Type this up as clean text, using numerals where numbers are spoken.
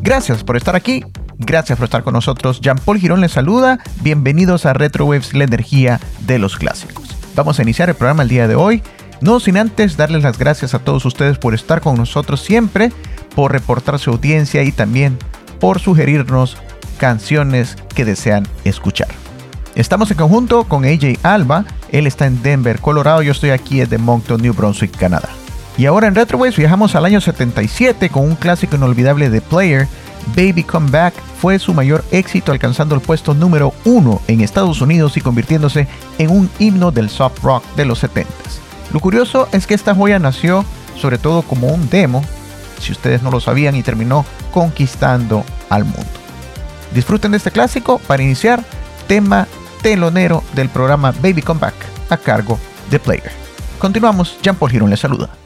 Gracias por estar aquí, gracias por estar con nosotros. Jean-Paul Girón les saluda, bienvenidos a Retrowaves, la energía de los clásicos. Vamos a iniciar el programa el día de hoy, no sin antes darles las gracias a todos ustedes por estar con nosotros siempre, por reportar su audiencia y también por sugerirnos canciones que desean escuchar. Estamos en conjunto con AJ Alba, él está en Denver, Colorado, yo estoy aquí desde Moncton, New Brunswick, Canadá. Y ahora en Retrowaves viajamos al año 77 con un clásico inolvidable de Player, Baby Come Back. Fue su mayor éxito, alcanzando el puesto número 1 en Estados Unidos y convirtiéndose en un himno del soft rock de los 70s. Lo curioso es que esta joya nació sobre todo como un demo, si ustedes no lo sabían, y terminó conquistando al mundo. Disfruten de este clásico para iniciar, tema telonero del programa Baby Come Back a cargo de Player. Continuamos, Jean-Paul Girón les saluda.